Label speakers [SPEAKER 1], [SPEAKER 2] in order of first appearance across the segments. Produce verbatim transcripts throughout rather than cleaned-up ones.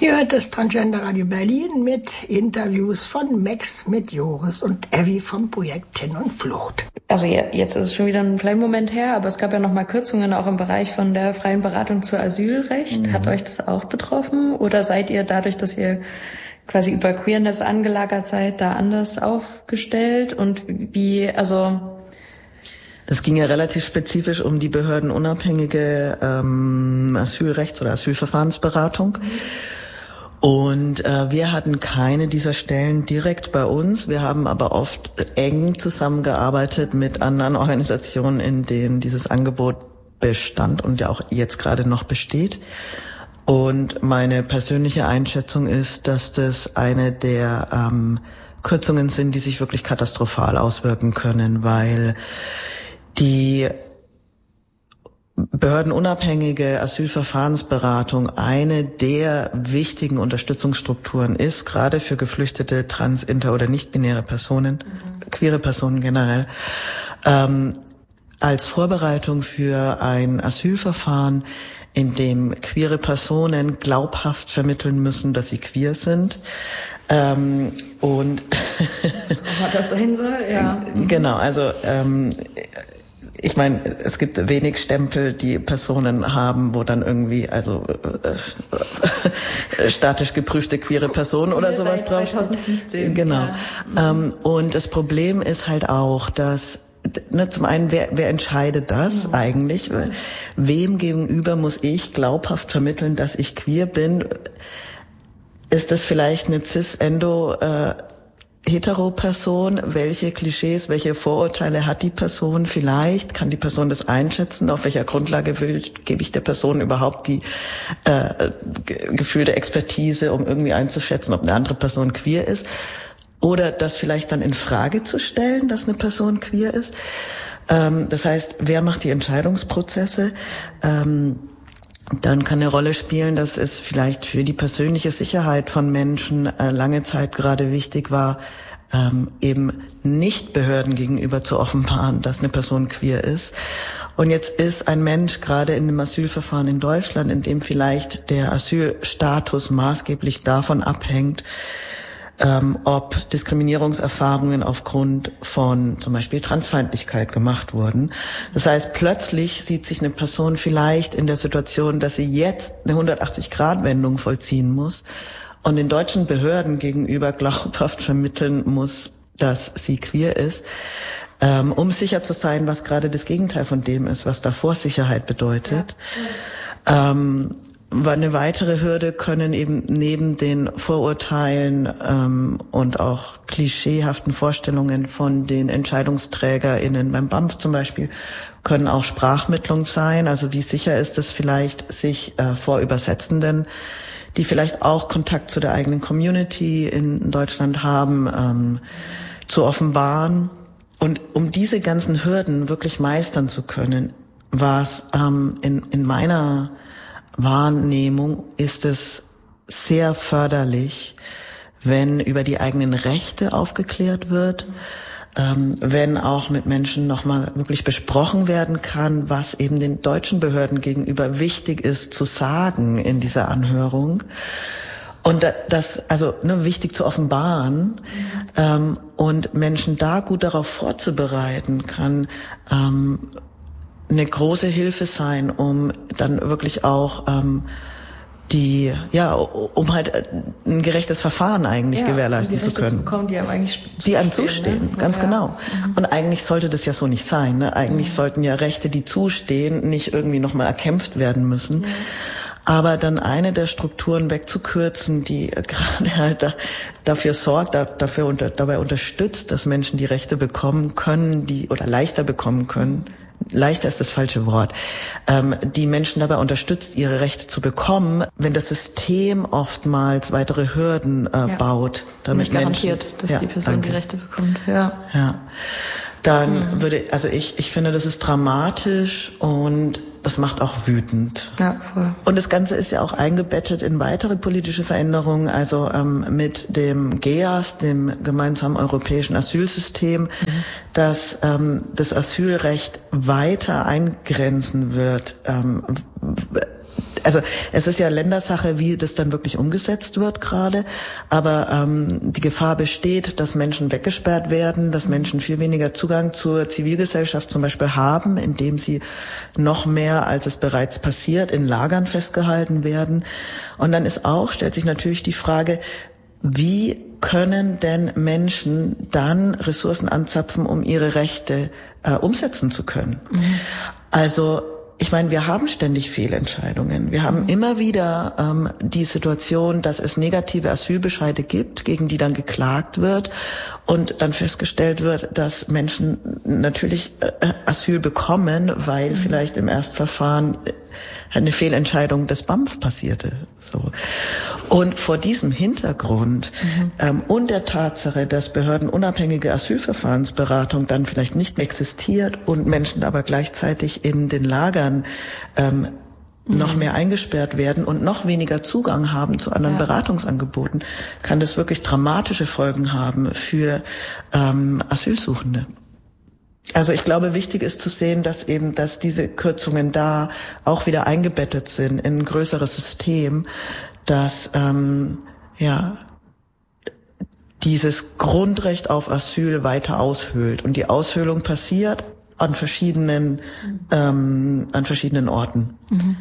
[SPEAKER 1] Ihr hört das Transgender Radio Berlin mit Interviews von Max, mit Joris und Evi vom Projekt Tin und Flucht.
[SPEAKER 2] Also jetzt ist es schon wieder einen kleinen Moment her, aber es gab ja noch mal Kürzungen auch im Bereich von der freien Beratung zu Asylrecht. Mhm. Hat euch das auch betroffen? Oder seid ihr dadurch, dass ihr quasi über Queerness angelagert seid, da anders aufgestellt? Und wie, also...
[SPEAKER 3] Das ging ja relativ spezifisch um die behördenunabhängige ähm, Asylrechts- oder Asylverfahrensberatung. Mhm. Und äh, wir hatten keine dieser Stellen direkt bei uns. Wir haben aber oft eng zusammengearbeitet mit anderen Organisationen, in denen dieses Angebot bestand und ja auch jetzt gerade noch besteht. Und meine persönliche Einschätzung ist, dass das eine der ähm, Kürzungen sind, die sich wirklich katastrophal auswirken können, weil die behördenunabhängige Asylverfahrensberatung eine der wichtigen Unterstützungsstrukturen ist, gerade für geflüchtete, trans-, inter- oder nicht-binäre Personen, mhm. queere Personen generell, ähm, als Vorbereitung für ein Asylverfahren, in dem queere Personen glaubhaft vermitteln müssen, dass sie queer sind. Ähm, und
[SPEAKER 2] was auch immer das sein soll, ja.
[SPEAKER 3] Genau, also ähm, ich meine, es gibt wenig Stempel, die Personen haben, wo dann irgendwie, also äh, äh, statisch geprüfte queere Person oder sowas drauf.
[SPEAKER 2] zwanzig fünfzehn
[SPEAKER 3] Genau.
[SPEAKER 2] Ja.
[SPEAKER 3] Ähm, und das Problem ist halt auch, dass ne, zum einen, wer, wer entscheidet das mhm. eigentlich? Mhm. Wem gegenüber muss ich glaubhaft vermitteln, dass ich queer bin? Ist das vielleicht eine cis-endo äh, Hetero-Person, welche Klischees, welche Vorurteile hat die Person vielleicht? Kann die Person das einschätzen? Auf welcher Grundlage will, gebe ich der Person überhaupt die äh, ge- gefühlte Expertise, um irgendwie einzuschätzen, ob eine andere Person queer ist? Oder das vielleicht dann in Frage zu stellen, dass eine Person queer ist? Ähm, das heißt, wer macht die Entscheidungsprozesse? Ähm, Dann kann eine Rolle spielen, dass es vielleicht für die persönliche Sicherheit von Menschen äh, lange Zeit gerade wichtig war, ähm, eben nicht Behörden gegenüber zu offenbaren, dass eine Person queer ist. Und jetzt ist ein Mensch gerade in einem Asylverfahren in Deutschland, in dem vielleicht der Asylstatus maßgeblich davon abhängt, Ähm, ob Diskriminierungserfahrungen aufgrund von zum Beispiel Transfeindlichkeit gemacht wurden. Das heißt, plötzlich sieht sich eine Person vielleicht in der Situation, dass sie jetzt eine hundertachtzig-Grad-Wendung vollziehen muss und den deutschen Behörden gegenüber glaubhaft vermitteln muss, dass sie queer ist, ähm, um sicher zu sein, was gerade das Gegenteil von dem ist, was davor Sicherheit bedeutet. Ja. Ähm, Eine weitere Hürde können eben neben den Vorurteilen ähm, und auch klischeehaften Vorstellungen von den EntscheidungsträgerInnen beim B A M F zum Beispiel, können auch Sprachmittlung sein. Also wie sicher ist es vielleicht, sich äh, vor Übersetzenden, die vielleicht auch Kontakt zu der eigenen Community in Deutschland haben, ähm, zu offenbaren. Und um diese ganzen Hürden wirklich meistern zu können, war es ähm, in, in meiner Wahrnehmung ist es sehr förderlich, wenn über die eigenen Rechte aufgeklärt wird, ähm, wenn auch mit Menschen nochmal wirklich besprochen werden kann, was eben den deutschen Behörden gegenüber wichtig ist zu sagen in dieser Anhörung. Und das, also ne, wichtig zu offenbaren, mhm. ähm, und Menschen da gut darauf vorzubereiten, kann ähm, eine große Hilfe sein, um dann wirklich auch ähm, die, ja, um halt ein gerechtes Verfahren eigentlich ja, gewährleisten zu können.
[SPEAKER 2] Zu bekommen, die einem eigentlich
[SPEAKER 3] die einem zustehen, ne? Ganz ja. genau. Mhm. Und eigentlich sollte das ja so nicht sein. Ne? Eigentlich mhm. sollten ja Rechte, die zustehen, nicht irgendwie nochmal erkämpft werden müssen. Ja. Aber dann eine der Strukturen wegzukürzen, die gerade halt da, dafür sorgt, da, dafür unter, dabei unterstützt, dass Menschen die Rechte bekommen können, die oder leichter bekommen können. Leichter ist das falsche Wort, ähm, die Menschen dabei unterstützt, ihre Rechte zu bekommen, wenn das System oftmals weitere Hürden äh, ja. baut. Damit
[SPEAKER 2] nicht garantiert,
[SPEAKER 3] Menschen,
[SPEAKER 2] dass
[SPEAKER 3] ja,
[SPEAKER 2] die Person
[SPEAKER 3] danke.
[SPEAKER 2] die Rechte bekommt. Ja.
[SPEAKER 3] Ja. Dann
[SPEAKER 2] mhm.
[SPEAKER 3] würde, also ich, ich finde, das ist dramatisch und das macht auch wütend.
[SPEAKER 2] Ja, voll.
[SPEAKER 3] Und das Ganze ist ja auch eingebettet in weitere politische Veränderungen, also ähm, mit dem G E A S, dem gemeinsamen europäischen Asylsystem, mhm. das ähm, das Asylrecht weiter eingrenzen wird. Ähm, also es ist ja Ländersache, wie das dann wirklich umgesetzt wird gerade, aber ähm, die Gefahr besteht, dass Menschen weggesperrt werden, dass Menschen viel weniger Zugang zur Zivilgesellschaft zum Beispiel haben, indem sie noch mehr, als es bereits passiert, in Lagern festgehalten werden. Und dann ist auch, stellt sich natürlich die Frage, wie können denn Menschen dann Ressourcen anzapfen, um ihre Rechte äh, umsetzen zu können? Mhm. Also ich meine, wir haben ständig Fehlentscheidungen. Wir haben mhm. immer wieder ähm, die Situation, dass es negative Asylbescheide gibt, gegen die dann geklagt wird und dann festgestellt wird, dass Menschen natürlich äh, Asyl bekommen, weil mhm. vielleicht im Erstverfahren eine Fehlentscheidung des B A M F passierte. So. Und vor diesem Hintergrund mhm. ähm, und der Tatsache, dass behördenunabhängige Asylverfahrensberatung dann vielleicht nicht mehr existiert und Menschen aber gleichzeitig in den Lagern ähm, mhm. noch mehr eingesperrt werden und noch weniger Zugang haben zu anderen ja. Beratungsangeboten, kann das wirklich dramatische Folgen haben für ähm, Asylsuchende. Also ich glaube, wichtig ist zu sehen, dass eben, dass diese Kürzungen da auch wieder eingebettet sind in ein größeres System, das ähm, ja dieses Grundrecht auf Asyl weiter aushöhlt. Und die Aushöhlung passiert an verschiedenen ähm, an verschiedenen Orten.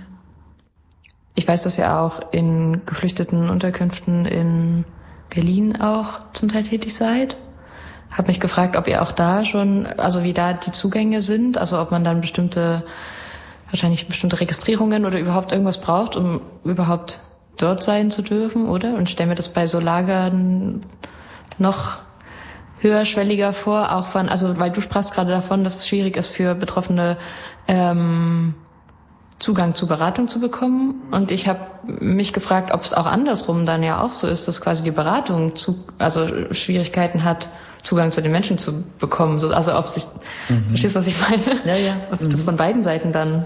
[SPEAKER 2] Ich weiß, dass ihr auch in geflüchteten Unterkünften in Berlin auch zum Teil tätig seid. Hab mich gefragt, ob ihr auch da schon, also wie da die Zugänge sind, also ob man dann bestimmte, wahrscheinlich bestimmte Registrierungen oder überhaupt irgendwas braucht, um überhaupt dort sein zu dürfen, oder? Und stell mir das bei so Lagern noch höherschwelliger vor, auch von, also weil du sprachst gerade davon, dass es schwierig ist für Betroffene, ähm, Zugang zu Beratung zu bekommen. Und ich habe mich gefragt, ob es auch andersrum dann ja auch so ist, dass quasi die Beratung zu, also Schwierigkeiten hat, Zugang zu den Menschen zu bekommen. Also ob sich, mhm. verstehst du, was ich meine?
[SPEAKER 3] Ja, ja.
[SPEAKER 2] Also, dass von beiden Seiten dann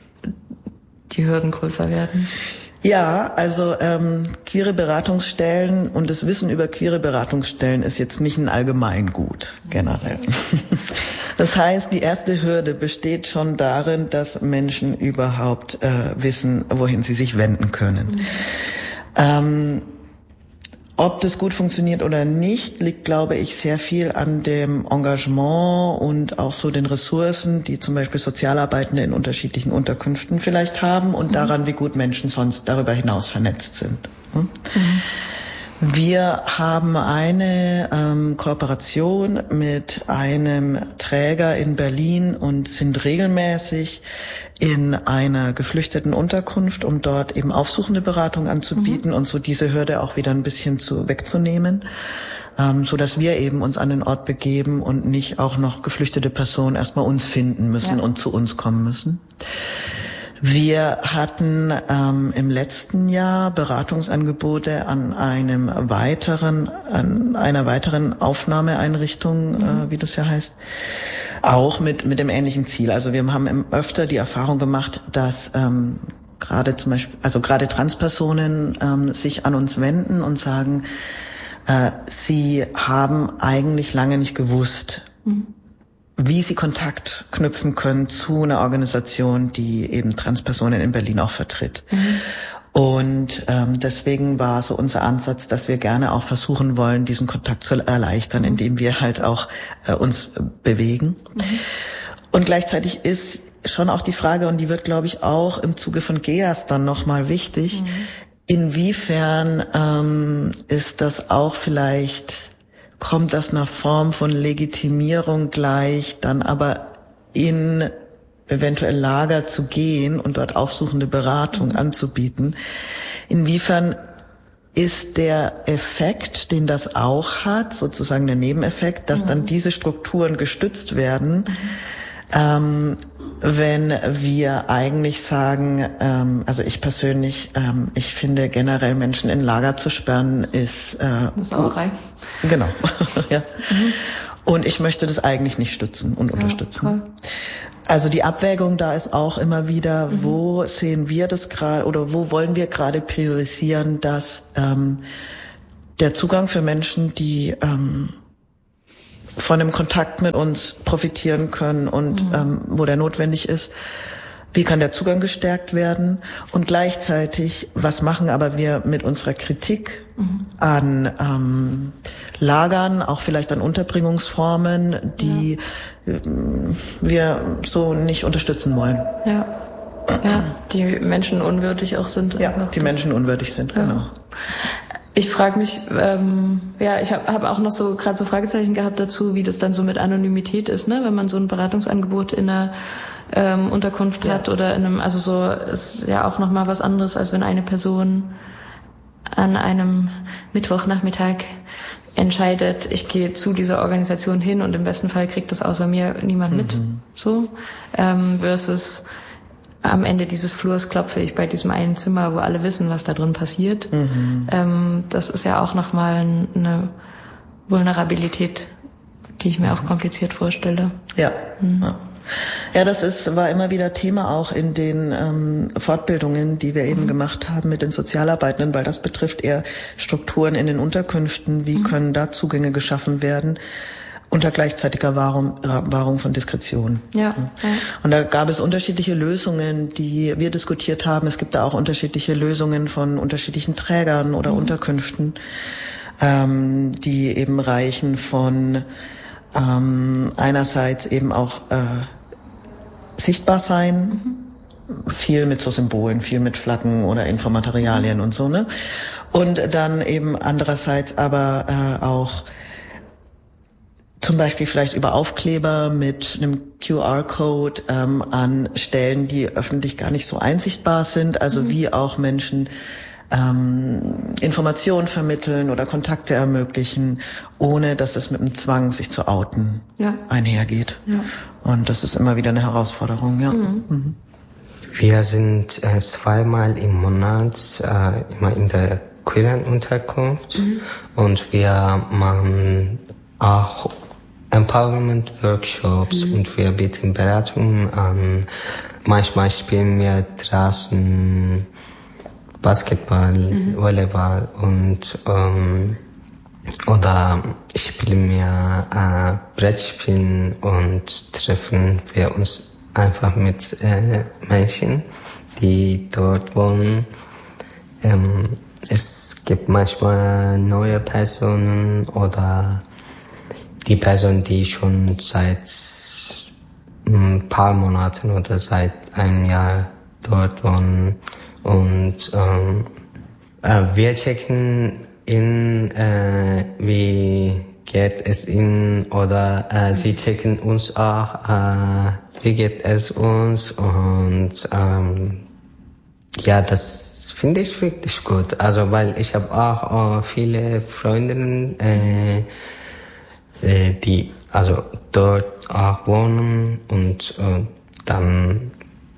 [SPEAKER 2] die Hürden größer werden.
[SPEAKER 3] Ja, also ähm, queere Beratungsstellen und das Wissen über queere Beratungsstellen ist jetzt nicht ein Allgemeingut generell. Das heißt, die erste Hürde besteht schon darin, dass Menschen überhaupt äh, wissen, wohin sie sich wenden können. Mhm. Ähm, Ob das gut funktioniert oder nicht, liegt, glaube ich, sehr viel an dem Engagement und auch so den Ressourcen, die zum Beispiel Sozialarbeitende in unterschiedlichen Unterkünften vielleicht haben und mhm. daran, wie gut Menschen sonst darüber hinaus vernetzt sind. Hm? Mhm. Wir haben eine ähm, Kooperation mit einem Träger in Berlin und sind regelmäßig in einer geflüchteten Unterkunft, um dort eben aufsuchende Beratung anzubieten mhm. und so diese Hürde auch wieder ein bisschen zu wegzunehmen, ähm, so dass wir eben uns an den Ort begeben und nicht auch noch geflüchtete Personen erstmal uns finden müssen ja. und zu uns kommen müssen. Wir hatten ähm, im letzten Jahr Beratungsangebote an einem weiteren, an einer weiteren Aufnahmeeinrichtung, mhm. äh, wie das ja heißt, auch mit mit dem ähnlichen Ziel. Also wir haben öfter die Erfahrung gemacht, dass ähm, gerade zum Beispiel, also gerade Transpersonen ähm, sich an uns wenden und sagen, äh, sie haben eigentlich lange nicht gewusst, mhm. wie sie Kontakt knüpfen können zu einer Organisation, die eben Transpersonen in Berlin auch vertritt. Mhm. Und ähm, deswegen war so unser Ansatz, dass wir gerne auch versuchen wollen, diesen Kontakt zu erleichtern, indem wir halt auch äh, uns bewegen. Mhm. Und gleichzeitig ist schon auch die Frage, und die wird, glaube ich, auch im Zuge von G E A S dann nochmal wichtig, mhm. inwiefern ähm, ist das auch vielleicht, kommt das einer Form von Legitimierung gleich, dann aber in eventuell Lager zu gehen und dort aufsuchende Beratung mhm. anzubieten. Inwiefern ist der Effekt, den das auch hat, sozusagen der Nebeneffekt, dass mhm. dann diese Strukturen gestützt werden, mhm. ähm, wenn wir eigentlich sagen, ähm, also ich persönlich, ähm, ich finde generell Menschen in Lager zu sperren ist äh,
[SPEAKER 2] Sauerei.
[SPEAKER 3] Genau, ja. Mhm. Und ich möchte das eigentlich nicht stützen und
[SPEAKER 2] ja,
[SPEAKER 3] unterstützen.
[SPEAKER 2] Toll.
[SPEAKER 3] Also die Abwägung da ist auch immer wieder, mhm. wo sehen wir das gerade oder wo wollen wir gerade priorisieren, dass ähm, der Zugang für Menschen, die ähm, von dem Kontakt mit uns profitieren können und mhm. ähm, wo der notwendig ist, Wie kann der Zugang gestärkt werden? Und gleichzeitig, was machen aber wir mit unserer Kritik mhm. an ähm, Lagern, auch vielleicht an Unterbringungsformen, die ja. wir so nicht unterstützen wollen?
[SPEAKER 2] Ja, ja, die menschenunwürdig auch sind.
[SPEAKER 3] Ja, die menschenunwürdig sind, ja. Genau.
[SPEAKER 2] Ich frage mich, ähm, ja, ich habe hab auch noch so gerade so Fragezeichen gehabt dazu, wie das dann so mit Anonymität ist, ne, wenn man so ein Beratungsangebot in einer ähm, Unterkunft ja. hat oder in einem, also so ist ja auch noch mal was anderes, als wenn eine Person an einem Mittwochnachmittag entscheidet, ich gehe zu dieser Organisation hin und im besten Fall kriegt das außer mir niemand mhm. mit, so ähm, versus am Ende dieses Flurs klopfe ich bei diesem einen Zimmer, wo alle wissen, was da drin passiert. Mhm. Ähm, das ist ja auch nochmal eine Vulnerabilität, die ich mir auch kompliziert vorstelle.
[SPEAKER 3] Ja, mhm. ja. Ja, das ist, war immer wieder Thema auch in den ähm, Fortbildungen, die wir eben mhm. gemacht haben mit den Sozialarbeitenden, weil das betrifft eher Strukturen in den Unterkünften. Wie mhm. können da Zugänge geschaffen werden? Unter gleichzeitiger Wahrung, Wahrung von Diskretion.
[SPEAKER 2] Ja, ja.
[SPEAKER 3] Und da gab es unterschiedliche Lösungen, die wir diskutiert haben. Es gibt da auch unterschiedliche Lösungen von unterschiedlichen Trägern oder mhm. Unterkünften, ähm, die eben reichen von ähm, einerseits eben auch äh, sichtbar sein, mhm. viel mit so Symbolen, viel mit Flaggen oder Infomaterialien mhm. und so, ne? Und dann eben andererseits aber äh, auch zum Beispiel vielleicht über Aufkleber mit einem Q R-Code ähm, an Stellen, die öffentlich gar nicht so einsichtbar sind, also mhm. wie auch Menschen ähm, Informationen vermitteln oder Kontakte ermöglichen, ohne dass es mit dem Zwang, sich zu outen, ja. einhergeht. Ja. Und das ist immer wieder eine Herausforderung, ja. Mhm. Mhm.
[SPEAKER 4] Wir sind äh, zweimal im Monat äh, immer in der queeren Unterkunft mhm. und wir machen auch Empowerment-Workshops mhm. und wir bieten Beratungen an. Manchmal spielen wir draußen Basketball, mhm. Volleyball und ähm, oder spielen wir äh, Brettspielen und treffen wir uns einfach mit äh, Menschen, die dort wohnen. Ähm, es gibt manchmal neue Personen oder die Person, die schon seit ein paar Monaten oder seit einem Jahr dort wohnen. Und ähm, äh, wir checken in, äh, wie geht es ihnen, oder äh, sie checken uns auch, äh, wie geht es uns. Und ähm, ja, das finde ich wirklich gut. Also weil ich habe auch äh, viele Freundinnen, äh, die also dort auch wohnen und äh, dann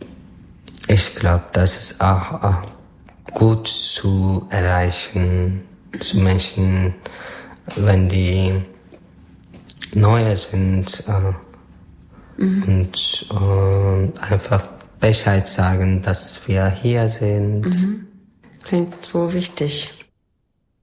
[SPEAKER 4] ich glaube, das ist auch äh, gut zu erreichen zu Menschen, wenn die neue sind äh, mhm. und äh, einfach Bescheid sagen, dass wir hier sind.
[SPEAKER 2] Mhm. Klingt so wichtig.